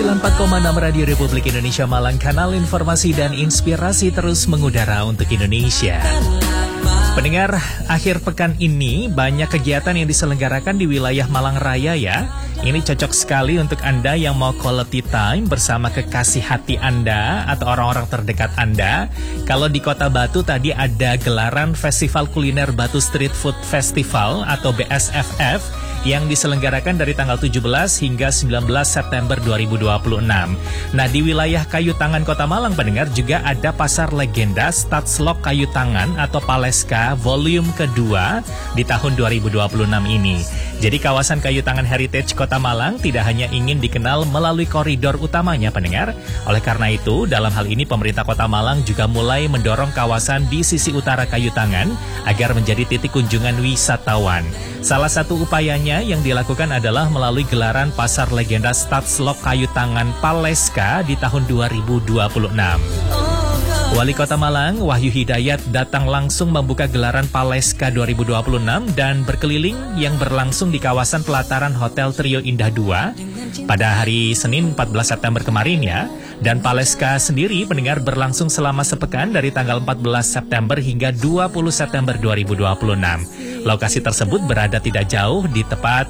94,6 Radio Republik Indonesia Malang, kanal informasi dan inspirasi terus mengudara untuk Indonesia. Pendengar, akhir pekan ini banyak kegiatan yang diselenggarakan di wilayah Malang Raya ya. Ini cocok sekali untuk Anda yang mau quality time bersama kekasih hati Anda atau orang-orang terdekat Anda. Kalau di Kota Batu tadi ada gelaran Festival Kuliner Batu Street Food Festival atau BSFF yang diselenggarakan dari tanggal 17 hingga 19 September 2026. Nah, di wilayah Kayu Tangan Kota Malang, pendengar, juga ada Pasar Legenda Stadslok Kayu Tangan atau Paleska volume kedua di tahun 2026 ini. Jadi kawasan Kayu Tangan Heritage Kota Malang tidak hanya ingin dikenal melalui koridor utamanya, pendengar. Oleh karena itu, dalam hal ini pemerintah Kota Malang juga mulai mendorong kawasan di sisi utara Kayu Tangan agar menjadi titik kunjungan wisatawan. Salah satu upayanya yang dilakukan adalah melalui gelaran Pasar Legenda Stadslok Kayu Tangan Paleska di tahun 2026. Wali Kota Malang, Wahyu Hidayat, datang langsung membuka gelaran Paleska 2026 dan berkeliling yang berlangsung di kawasan pelataran Hotel Trio Indah 2 pada hari Senin 14 September kemarin ya. Dan Paleska sendiri, pendengar, berlangsung selama sepekan dari tanggal 14 September hingga 20 September 2026. Lokasi tersebut berada tidak jauh di tepat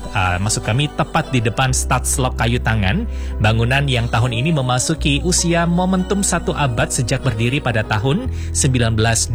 di depan Stadslok Kayu Tangan, bangunan yang tahun ini memasuki usia momentum 1 abad sejak berdiri pada tahun 1926.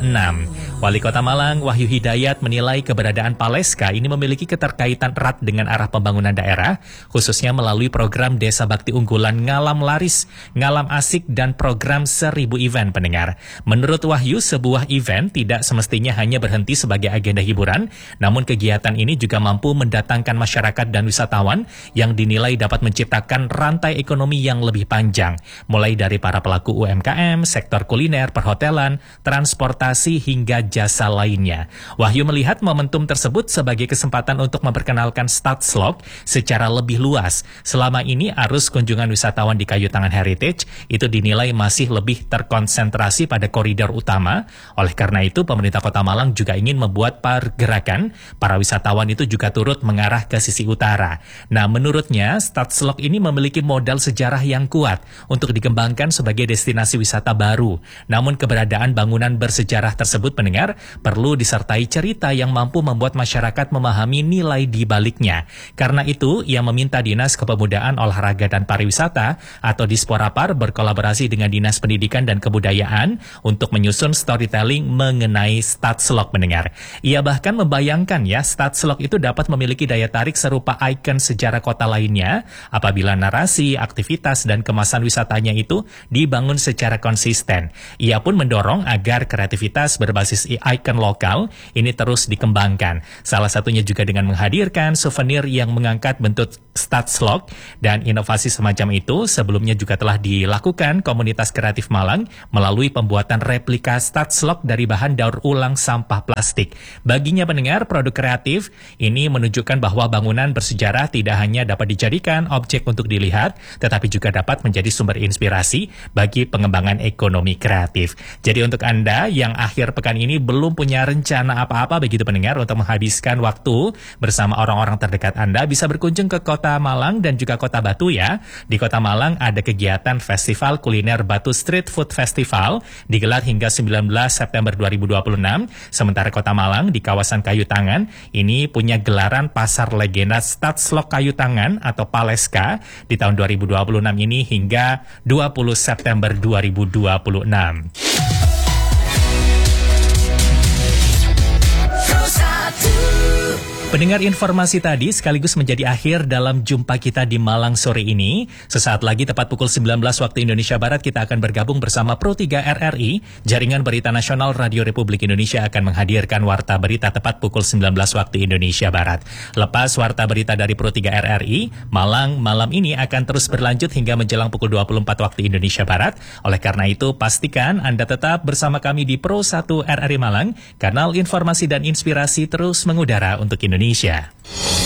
Wali Kota Malang, Wahyu Hidayat, menilai keberadaan Paleska ini memiliki keterkaitan erat dengan arah pembangunan daerah, khususnya melalui program Desa Bakti Unggulan Ngalam Laris, Ngalam Asik, dan program 1000 event, pendengar. Menurut Wahyu, sebuah event tidak semestinya hanya berhenti sebagai agenda hiburan, namun kegiatan ini juga mampu mendatangkan masyarakat dan wisatawan yang dinilai dapat menciptakan rantai ekonomi yang lebih panjang, mulai dari para pelaku UMKM, sektor kuliner, perhotelan, transportasi, hingga jasa lainnya. Wahyu melihat momentum tersebut sebagai kesempatan untuk memperkenalkan Stadslok secara lebih luas. Selama ini arus kunjungan wisatawan di Kayu Tangan Heritage itu dinilai masih lebih terkonsentrasi pada koridor utama. Oleh karena itu, pemerintah Kota Malang juga ingin membuat pergerakan para wisatawan itu juga turut mengarah ke sisi utara. Nah, menurutnya Stadslok ini memiliki modal sejarah yang kuat untuk dikembangkan sebagai destinasi wisata baru. Namun keberadaan bangunan bersejarah tersebut, pendengar, perlu disertai cerita yang mampu membuat masyarakat memahami nilai di baliknya. Karena itu, ia meminta Dinas Kepemudaan, Olahraga, dan Pariwisata atau Disporapar berkolaborasi dengan Dinas Pendidikan dan Kebudayaan untuk menyusun storytelling mengenai Stadslok, pendengar. Ia bahkan membayangkan ya, Stadslok itu dapat memiliki daya tarik serupa ikon sejarah kota lainnya apabila narasi, aktivitas, dan kemasan wisatanya itu dibangun secara konsisten. Ia pun mendorong agar kreativitas berbasis ikon lokal ini terus dikembangkan. Salah satunya juga dengan menghadirkan souvenir yang mengangkat bentuk Stadslok, dan inovasi semacam itu sebelumnya juga telah dilakukan komunitas kreatif Malang melalui pembuatan replika Stadslok dari bahan daur ulang sampah plastik. Baginya, pendengar, produk kreatif ini menunjukkan bahwa bangunan bersejarah tidak hanya dapat dijadikan objek untuk dilihat, tetapi juga dapat menjadi sumber inspirasi bagi pengembangan ekonomi kreatif. Jadi untuk Anda yang akhir pekan ini belum punya rencana apa-apa begitu, pendengar, untuk menghabiskan waktu bersama orang-orang terdekat Anda, bisa berkunjung ke Kota Malang dan juga Kota Batu ya. Di Kota Malang ada kegiatan Festival Kuliner Batu Street Food Festival digelar hingga 19 September 2026. Sementara Kota Malang di kawasan Kayu Tangan ini punya gelaran Pasar Legenda Stadslok Kayu Tangan atau Paleska di tahun 2026 ini hingga 20 September 2026. Pendengar, informasi tadi sekaligus menjadi akhir dalam jumpa kita di Malang sore ini. Sesaat lagi tepat pukul 19 waktu Indonesia Barat kita akan bergabung bersama Pro 3 RRI. Jaringan Berita Nasional Radio Republik Indonesia akan menghadirkan Warta Berita tepat pukul 19 waktu Indonesia Barat. Lepas Warta Berita dari Pro 3 RRI, Malang malam ini akan terus berlanjut hingga menjelang pukul 24 waktu Indonesia Barat. Oleh karena itu, pastikan Anda tetap bersama kami di Pro 1 RRI Malang, kanal informasi dan inspirasi terus mengudara untuk Indonesia.